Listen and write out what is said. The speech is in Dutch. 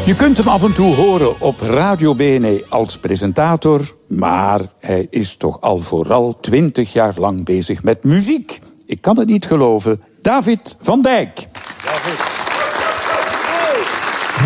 Je kunt hem af en toe horen op Radio BNE als presentator, maar hij is toch al vooral 20 jaar lang bezig met muziek. Ik kan het niet geloven. David van Dijk. David.